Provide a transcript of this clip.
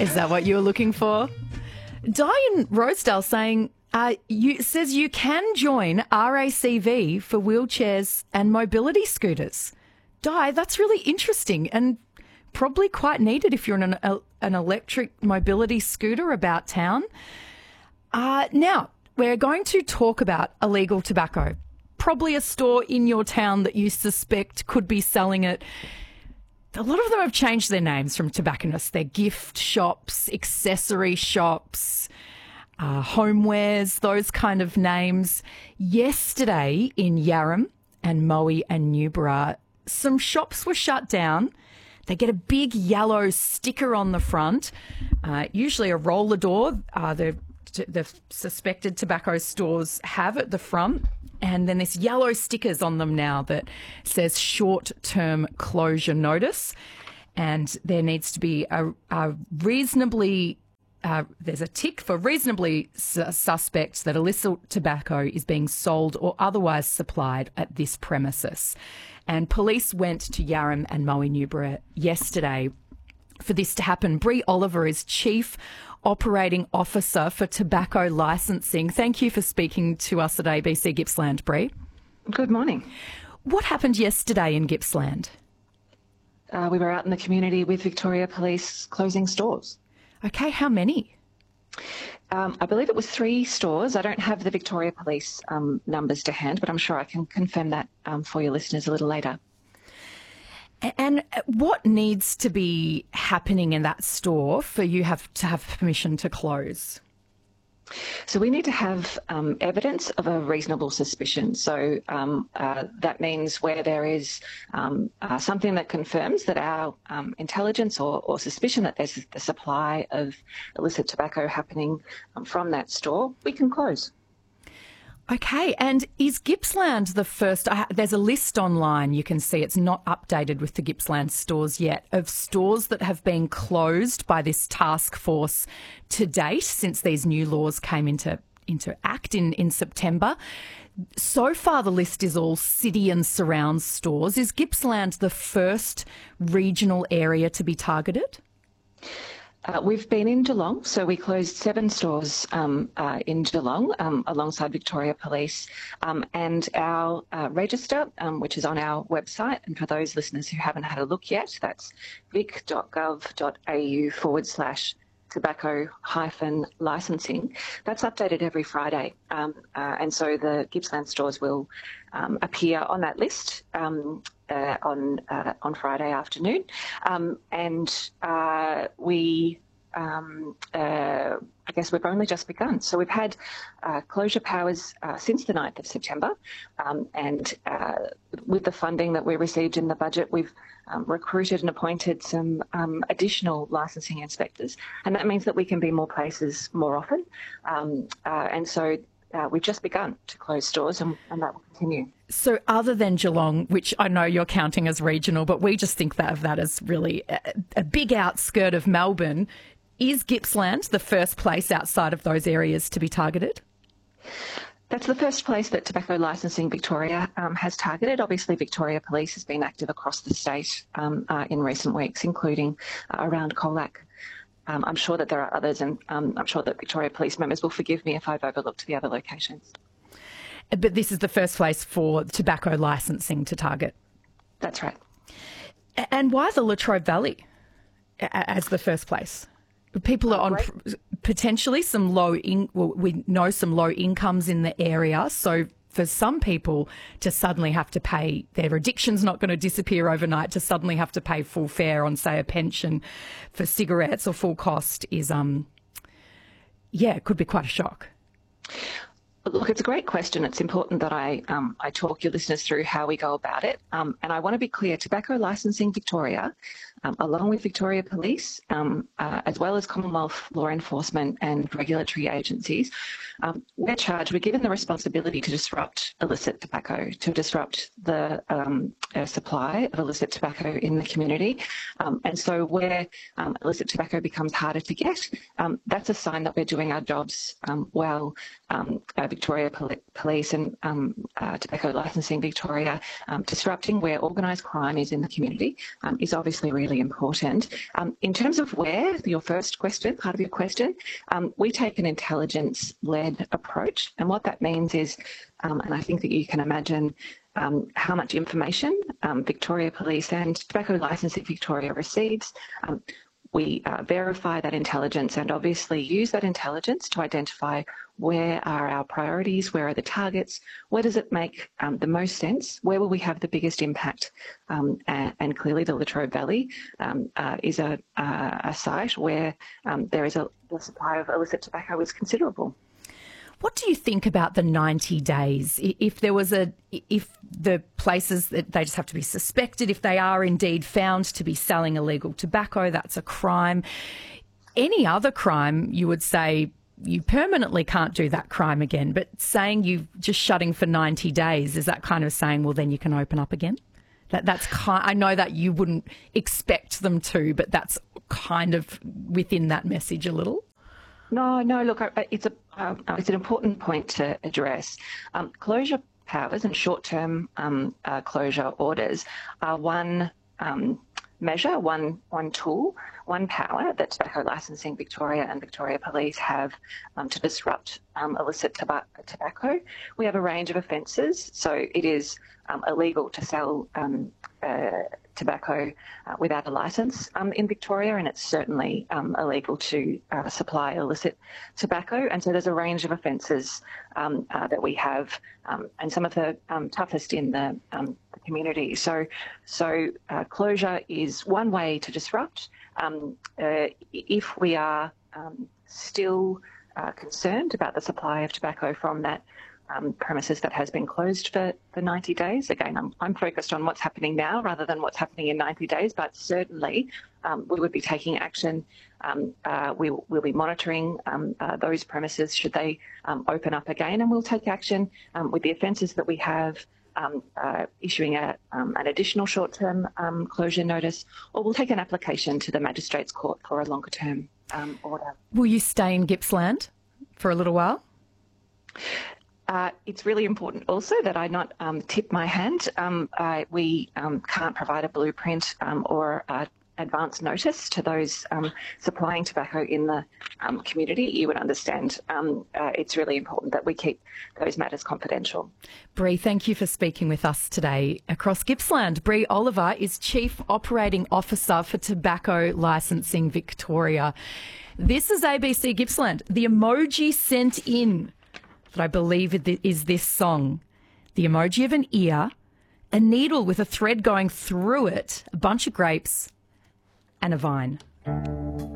Is that what you were looking for? Diane Rosedale saying, says you can join RACV for wheelchairs and mobility scooters. Di, that's really interesting and probably quite needed if you're in an electric mobility scooter about town. Now, we're going to talk about illegal tobacco. Probably a store in your town that you suspect could be selling it. A lot of them have changed their names from tobacconists. They're gift shops, accessory shops, homewares, those kind of names. Yesterday in Yarram and Moe and Newborough, some shops were shut down. They get a big yellow sticker on the front, usually a roller door. The suspected tobacco stores have at the front. And then there's yellow stickers on them now that says short-term closure notice. And there needs to be a reasonably, there's a tick for reasonably suspect that illicit tobacco is being sold or otherwise supplied at this premises. And police went to Yarram and Moe Newborough yesterday for this to happen. Bree Oliver is Chief Operating Officer for Tobacco Licensing. Thank you for speaking to us at ABC Gippsland, Bree. Good morning. What happened yesterday in Gippsland? We were out in the community with Victoria Police closing stores. Okay, how many? I believe it was 3 stores. I don't have the Victoria Police numbers to hand, but I'm sure I can confirm that for your listeners a little later. And what needs to be happening in that store for you to have permission to close? So we need to have evidence of a reasonable suspicion. So that means where there is something that confirms that our intelligence or suspicion that there's the supply of illicit tobacco happening from that store, we can close. Okay, and is Gippsland the first? There's a list online, you can see it's not updated with the Gippsland stores yet, of stores that have been closed by this task force to date since these new laws came into act in September. So far the list is all city and surround stores. Is Gippsland the first regional area to be targeted? We've been in Geelong, so we closed 7 stores in Geelong alongside Victoria Police, and our register, which is on our website, and for those listeners who haven't had a look yet, that's vic.gov.au/tobacco-licensing. That's updated every Friday, and so the Gippsland stores will appear on that list on Friday afternoon, and I guess we've only just begun. So we've had closure powers since the 9th of September, and with the funding that we received in the budget, we've recruited and appointed some additional licensing inspectors, and that means that we can be more places more often, and so we've just begun to close stores, and that will continue. So other than Geelong, which I know you're counting as regional, but we just think of that as really a big outskirt of Melbourne, is Gippsland the first place outside of those areas to be targeted? That's the first place that Tobacco Licensing Victoria has targeted. Obviously, Victoria Police has been active across the state in recent weeks, including around Colac. I'm sure that there are others, and I'm sure that Victoria Police members will forgive me if I've overlooked the other locations. But this is the first place for tobacco licensing to target? That's right. And why the Latrobe Valley as the first place? People are on potentially some we know some low incomes in the area, so for some people to suddenly have to pay, their addiction's not going to disappear overnight, to suddenly have to pay full fare on, say, a pension for cigarettes or full cost is, it could be quite a shock. Look, it's a great question. It's important that I talk your listeners through how we go about it. And I want to be clear, Tobacco Licensing Victoria, along with Victoria Police, as well as Commonwealth law enforcement and regulatory agencies, we're given the responsibility to disrupt illicit tobacco, to disrupt the supply of illicit tobacco in the community. And so where illicit tobacco becomes harder to get, that's a sign that we're doing our jobs well. Victoria Police and Tobacco Licensing Victoria disrupting where organised crime is in the community is obviously really really important. In terms of where, your first question, part of your question, we take an intelligence-led approach. And what that means is, and I think that you can imagine how much information Victoria Police and Tobacco Licensing Victoria receives. We verify that intelligence and obviously use that intelligence to identify where are our priorities, where are the targets, where does it make the most sense, where will we have the biggest impact. And clearly the Latrobe Valley is a site where there is the supply of illicit tobacco is considerable. What do you think about the 90 days? If the places that they just have to be suspected, if they are indeed found to be selling illegal tobacco, that's a crime. Any other crime, you would say you permanently can't do that crime again. But saying you just shutting for 90 days, is that kind of saying, well, then you can open up again? I know that you wouldn't expect them to, but that's kind of within that message a little. No, look, it's an important point to address. Closure powers and short-term closure orders are one measure, one tool, one power that Tobacco Licensing Victoria and Victoria Police have to disrupt illicit tobacco. We have a range of offences, so it is illegal to sell tobacco without a licence in Victoria, and it's certainly illegal to supply illicit tobacco. And so there's a range of offences that we have, and some of the toughest in the community. So closure is one way to disrupt. If we are still concerned about the supply of tobacco from that premises that has been closed for 90 days. Again, I'm focused on what's happening now rather than what's happening in 90 days, but certainly we would be taking action. We'll be monitoring those premises should they open up again, and we'll take action with the offences that we have, issuing an additional short-term closure notice, or we'll take an application to the Magistrates Court for a longer-term order. Will you stay in Gippsland for a little while? It's really important also that I not tip my hand. We can't provide a blueprint or advance notice to those supplying tobacco in the community. You would understand it's really important that we keep those matters confidential. Bree, thank you for speaking with us today across Gippsland. Bree Oliver is Chief Operating Officer for Tobacco Licensing Victoria. This is ABC Gippsland. The emoji sent in that I believe is this song. The emoji of an ear, a needle with a thread going through it, a bunch of grapes, and a vine.